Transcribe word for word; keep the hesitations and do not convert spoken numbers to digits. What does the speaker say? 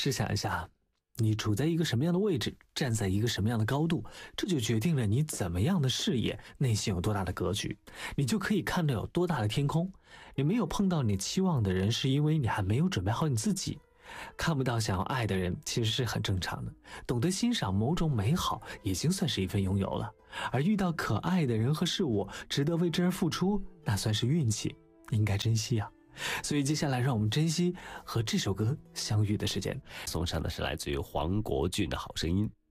试想一下，你处在一个什么样的位置，站在一个什么样的高度，这就决定了你怎么样的视野，内心有多大的格局，你就可以看到有多大的天空。你没有碰到你期望的人，是因为你还没有准备好你自己。看不到想要爱的人，其实是很正常的。懂得欣赏某种美好，已经算是一份拥有了。而遇到可爱的人和事物，值得为之而付出，那算是运气，应该珍惜啊。所以接下来让我们珍惜和这首歌相遇的时间。 送上的是来自于黄国俊的好声音。